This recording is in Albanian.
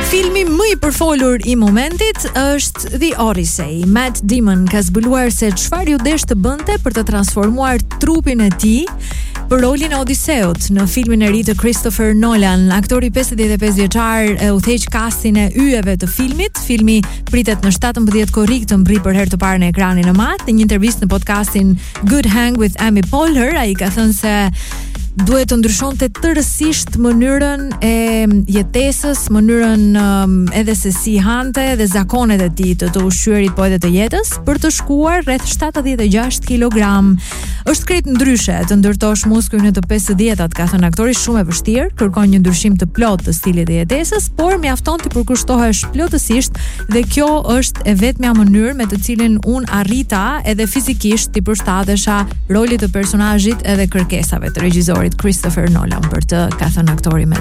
Filmi më i përfolur i momentit është The Odyssey. Matt Damon ka zbuluar se çfarë ju desh të bënte për të transformuar trupin e tij për rolin e Odiseut në filmin e ri të Christopher Nolan. Aktori 55 vjeçar e udhëheq castin e yjeve të filmit. Filmi pritet në 17 korrik të mbri për herë të parë në ekranin e madh. Në një intervistë në podcastin Good Hang with Amy Poehler, ai ka thënë se duhet të ndryshonte tërësisht mënyrën e jetesës, mënyrën edhe se si hante dhe zakonet e tij të ushqyerit po edhe të jetës për të shkuar rreth 76 kg. Është krejt ndryshe të ndërtosh muskujin e të 50-at, ka thënë aktori, shumë e vështirë, kërkon një ndryshim të plotë të stilit të jetesës, por mjafton të përkushtohesh plotësisht dhe kjo është e vetmja mënyrë me të cilin unë arrita edhe fizikisht të përshtatesha rolit të personazhit edhe kërkesave të regjisorit Christopher Nolan, për të, ka thënë aktori me